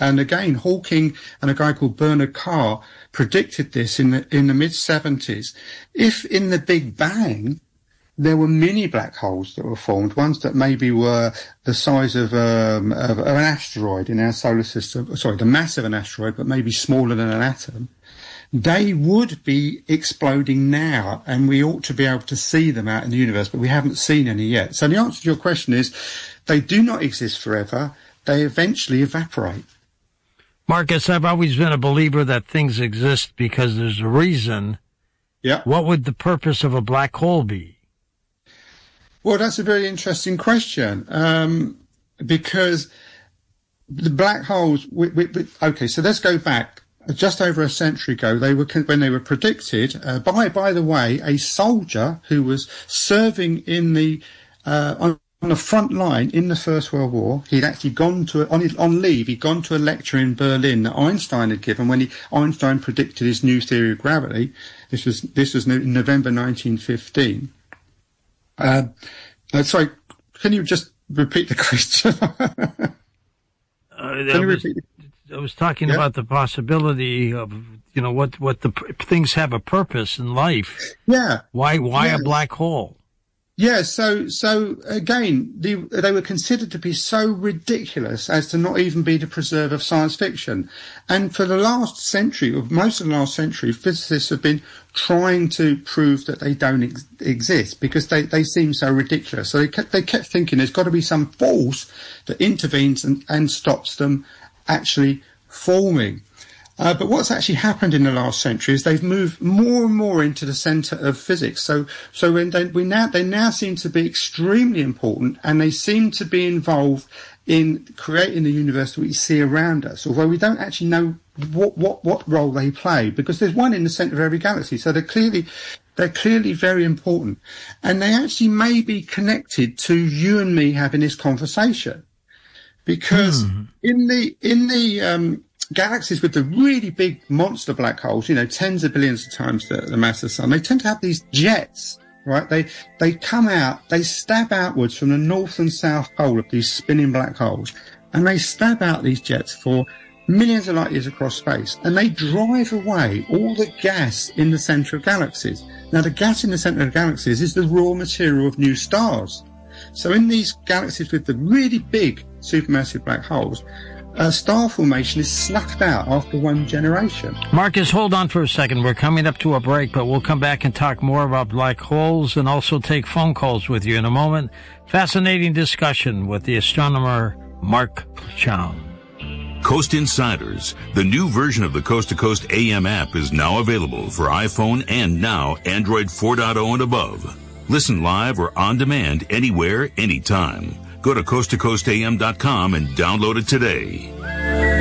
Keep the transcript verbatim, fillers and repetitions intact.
And again, Hawking and a guy called Bernard Carr predicted this in the, in the mid seventies. If in the Big Bang, there were mini black holes that were formed, ones that maybe were the size of, um, of, of an asteroid in our solar system, sorry, the mass of an asteroid, but maybe smaller than an atom, they would be exploding now, and we ought to be able to see them out in the universe, but we haven't seen any yet. So the answer to your question is, they do not exist forever. They eventually evaporate. Marcus, I've always been a believer that things exist because there's a reason. Yeah. What would the purpose of a black hole be? Well, that's a very interesting question, um, because the black holes, we, we, we, okay, so let's go back. Just over a century ago, they were, when they were predicted, uh, by, by the way, a soldier who was serving in the, uh, on, on the front line in the First World War. He'd actually gone to, on his, on leave, he'd gone to a lecture in Berlin that Einstein had given when he, Einstein predicted his new theory of gravity. This was, this was in November nineteen fifteen. Uh, uh, sorry, can you just repeat the question? uh, can you was, repeat? I was talking Yeah. about the possibility of, you know, what, what the things have a purpose in life. Yeah. Why, why yeah. a black hole? Yeah, so, so again, the, they were considered to be so ridiculous as to not even be the preserve of science fiction. And for the last century, or most of the last century, physicists have been trying to prove that they don't ex- exist because they, they seem so ridiculous. So they kept, they kept thinking there's got to be some force that intervenes and, and stops them actually forming. Uh, but what's actually happened in the last century is they've moved more and more into the centre of physics. So, so when they, we now, they now seem to be extremely important, and they seem to be involved in creating the universe that we see around us, although we don't actually know what, what, what role they play, because there's one in the centre of every galaxy. So they're clearly, they're clearly very important. And they actually may be connected to you and me having this conversation. Because hmm. in the, in the, um, galaxies with the really big monster black holes, you know, tens of billions of times the, the mass of the sun, they tend to have these jets, right? They, they come out, they stab outwards from the north and south pole of these spinning black holes, and they stab out these jets for millions of light years across space, and they drive away all the gas in the center of galaxies. Now, the gas in the center of galaxies is the raw material of new stars. So in these galaxies with the really big supermassive black holes, Uh, star formation is snuffed out after one generation. Marcus, hold on for a second. We're coming up to a break, but we'll come back and talk more about black holes and also take phone calls with you in a moment. Fascinating discussion with the astronomer Mark Chown. Coast Insiders, the new version of the Coast to Coast A M app, is now available for iPhone and now Android four point oh and above. Listen live or on demand anywhere, anytime. Go to coast to coast a m dot com and download it today.